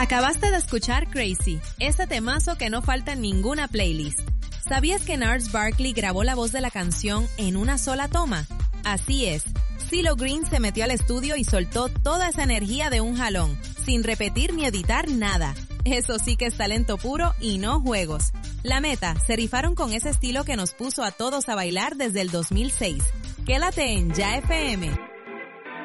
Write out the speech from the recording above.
Acabaste de escuchar Crazy, ese temazo que no falta en ninguna playlist. ¿Sabías que Gnarls Barkley grabó la voz de la canción en una sola toma? Así es, CeeLo Green se metió al estudio y soltó toda esa energía de un jalón, sin repetir ni editar nada. Eso sí que es talento puro y no juegos. La Meta se rifaron con ese estilo que nos puso a todos a bailar desde el 2006. Quédate en Ya FM.